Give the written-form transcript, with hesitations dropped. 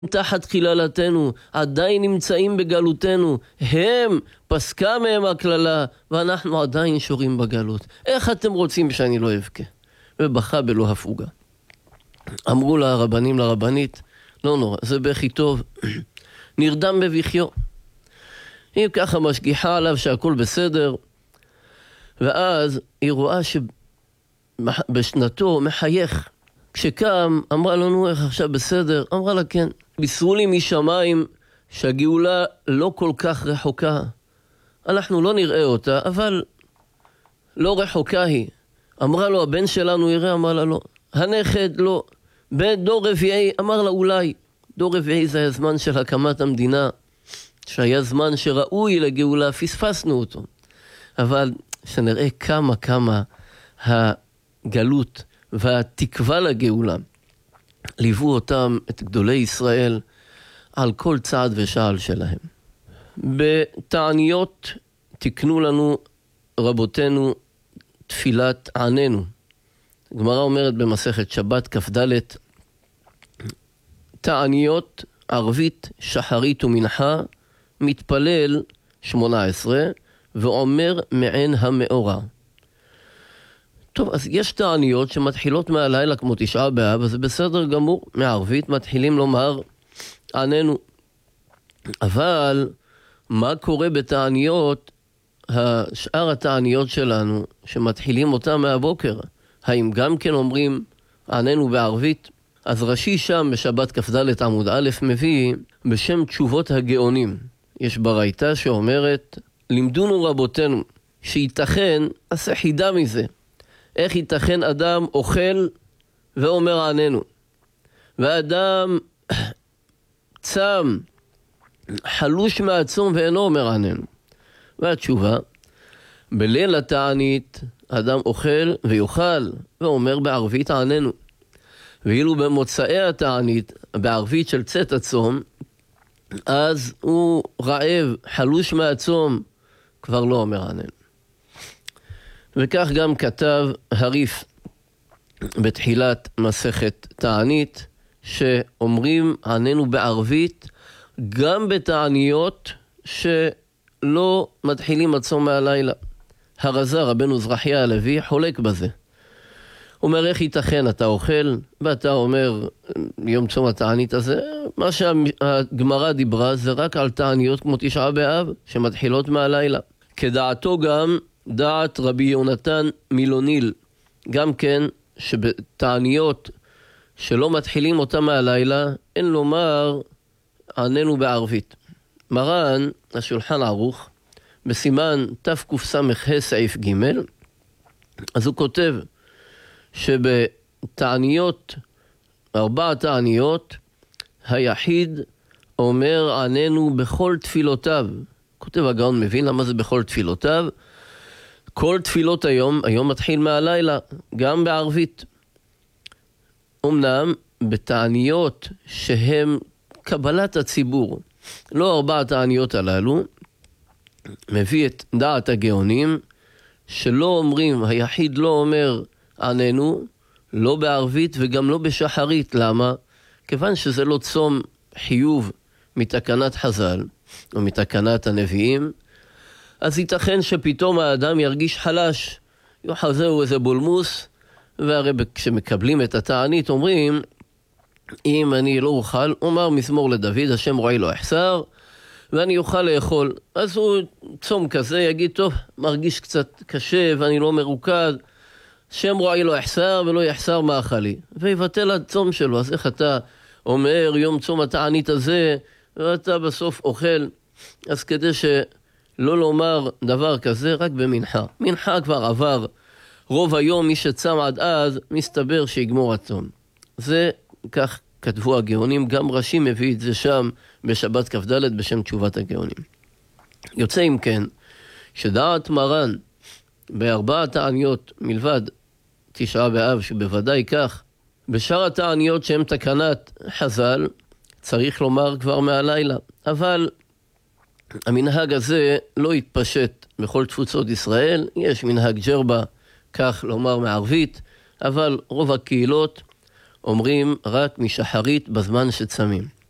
תחת חיללתנו, עדיין נמצאים בגלותנו, הם, פסקה מהם הכללה, ואנחנו עדיין שורים בגלות. איך אתם רוצים שאני לא אבכה? ובכה בלא הפוגה. אמרו לה הרבנים לרבנית, לא נורא, זה בכי טוב, נרדם בבכיו. היא ככה משגיחה עליו שהכל בסדר, ואז היא רואה שבשנתו מחייך. כשקם, אמרה לנו איך עכשיו בסדר? אמרה לה כן. בישרו לי משמיים שהגאולה לא כל כך רחוקה. אנחנו לא נראה אותה, אבל לא רחוקה היא. אמרה לו, הבן שלנו יראה? אמרה לה לא. הנכד לא. בן דור רביעי, אמר לה אולי. דור רביעי זה הזמן של הקמת המדינה, שהיה זמן שראוי לגאולה, פספסנו אותו. אבל שנראה כמה הגלות והתקווה לגאולה ליוו אותם, את גדולי ישראל, על כל צעד ושעל שלהם. בתעניות תקנו לנו רבותינו תפילת עננו. הגמרא אומרת במסכת שבת כ"ד, תעניות ערבית, שחרית ומנחה, מתפלל 18 ואומר מעין המאורה. טוב, אז יש תעניות שמתחילות מהלילה כמו תשעה באב, אז זה בסדר גמור, מערבית מתחילים לומר עננו. אבל מה קורה בתעניות, שאר התעניות שלנו, שמתחילים אותה מהבוקר? האם גם כן אומרים עננו בערבית? אז רש"י שם בשבת כ"ד עמוד א' מביא בשם תשובות הגאונים. יש ברייתא שאומרת, לימדונו רבותינו שייתכן, עשה חידה מזה, איך ייתכן אדם אוכל ואומר עננו, ואדם צם חלוש מהצום ואינו אומר עננו? והתשובה, בליל התענית אדם אוכל ויאכל ואומר בערבית עננו, ואילו במוצאי התענית בערבית של צאת הצום, אז הוא רעב, חלוש מהצום, כבר לא אומר עננו. וכך גם כתב הריף בתחילת מסכת תענית, שאומרים עננו בערבית גם בתעניות שלא מתחילים הצום מהלילה. הרזה רבנו זרחיה הלוי חולק בזה. הוא אומר, איך ייתכן אתה אוכל ואתה אומר יום צום התענית הזה? מה שהגמרא דיברה זה רק על תעניות כמו תשעה באב שמתחילות מהלילה. כדעתו גם דעת רבי יונתן מילוניל, גם כן שבתעניות שלא מתחילים אותה מהלילה אין לומר עננו בערבית. מרן השולחן ערוך בסימן תקס"ה סעיף ג', אז הוא כותב שבתעניות, 4 תעניות, היחיד אומר עננו בכל תפילותיו. כותב הגאון מווילנה מה זה בכל תפילותיו? כל תפילות היום מתחיל מהלילה, גם בערבית. אמנם בתעניות שהם קבלת הציבור, לא 4 תעניות הללו, מביא את דעת הגאונים, שלא אומרים, היחיד לא אומר עננו, לא בערבית וגם לא בשחרית. למה? כיוון שזה לא צום חיוב מתקנת חז"ל, או מתקנת הנביאים, אז ייתכן שפתאום האדם ירגיש חלש, יוחזהו איזה בולמוס, והרי כשמקבלים את התענית אומרים, אם אני לא אוכל, אומר מזמור לדוד, השם רואי לא יחסר, ואני אוכל לאכול. אז הוא צום כזה יגיד, טוב, מרגיש קצת קשה ואני לא מרוקד, שם רואי לא יחסר ולא יחסר מאכלי, ויבטל הצום שלו. אז איך אתה אומר יום צום התענית הזה, ואתה בסוף אוכל? אז כדי שלא לומר דבר כזה, רק במנחה. מנחה כבר עבר רוב היום, מי שצם עד אז, מסתבר שיגמור הצום. זה כך כתבו הגאונים, גם רש"י מביא את זה שם בשבת כ"ד בשם תשובת הגאונים. יוצא אם כן, שדעת מרן ב4 תעניות מלבד תשעה באב, שבוודאי כך, בשאר התעניות שהן תקנת חז"ל, צריך לומר כבר מהלילה. אבל המנהג הזה לא התפשט בכל תפוצות ישראל, יש מנהג ג'רבה, כך לומר מערבית, אבל רוב הקהילות אומרים רק משחרית בזמן שצמים.